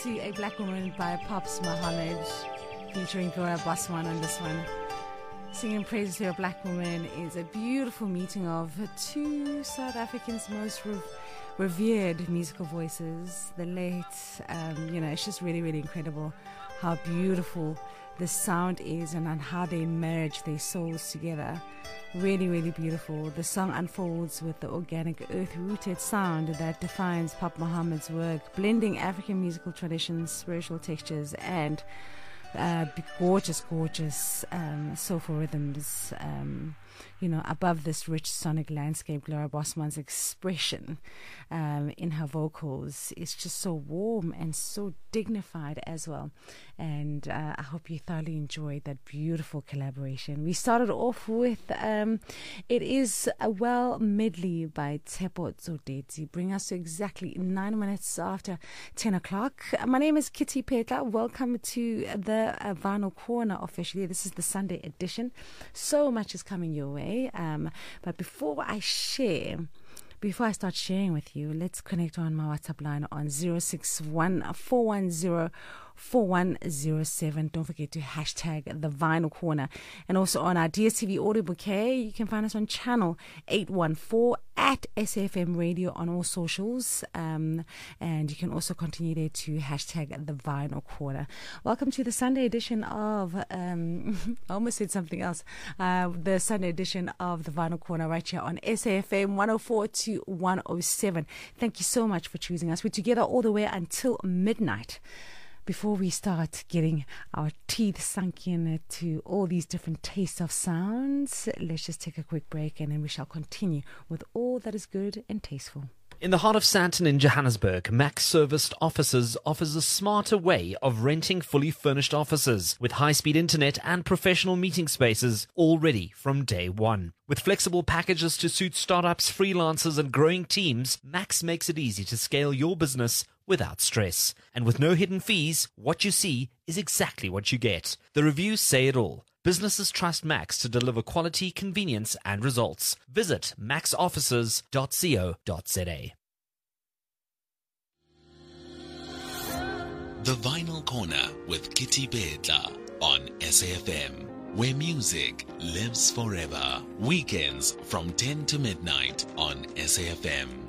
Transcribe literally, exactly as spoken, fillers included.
to A Black Woman by Pops Muhammad, featuring Gloria Bosman on this one. Singing praises to a black woman is a beautiful meeting of two South Africans' most re- revered musical voices. The late, um, you know, it's just really, really incredible how beautiful the sound is and, and how they merge their souls together. Really, really beautiful. The song unfolds with the organic, earth-rooted sound that defines Pop Muhammad's work, blending African musical traditions, spiritual textures, and uh, gorgeous, gorgeous um, soulful rhythms. Um, you know, above this rich sonic landscape, Gloria Bosman's expression um, in her vocals is just so warm and so dignified as well. And uh, I hope you thoroughly enjoyed that beautiful collaboration. We started off with um, It Is a Well Medley by Tshepo Tsotetsi, bring us to exactly nine minutes after ten o'clock. My name is Kitty Petla. Welcome to the uh, Vinyl Corner officially. This is the Sunday edition. So much is coming your way. Um, but before I share, before I start sharing with you, let's connect on my WhatsApp line on zero six one four one zero four one zero seven. Don't forget to hashtag the Vinyl Corner. And also on our D S T V Audio Bouquet, you can find us on channel eight one four at S F M Radio on all socials. Um, and you can also continue there to hashtag the Vinyl Corner. Welcome to the Sunday edition of, um, I almost said something else, uh, the Sunday edition of the Vinyl Corner right here on S A F M one oh four to one oh seven. Thank you so much for choosing us. We're together all the way until midnight. Before we start getting our teeth sunk in to all these different tastes of sounds, let's just take a quick break and then we shall continue with all that is good and tasteful. In the heart of Sandton in Johannesburg, Max Serviced Offices offers a smarter way of renting fully furnished offices with high-speed internet and professional meeting spaces all ready from day one. With flexible packages to suit startups, freelancers and growing teams, Max makes it easy to scale your business without stress. And with no hidden fees, what you see is exactly what you get. The reviews say it all. Businesses trust Max to deliver quality, convenience and results. Visit max offices dot co dot za. The Vinyl Corner with Kitty Petla on S A F M, where music lives forever. Weekends from ten to midnight on S A F M.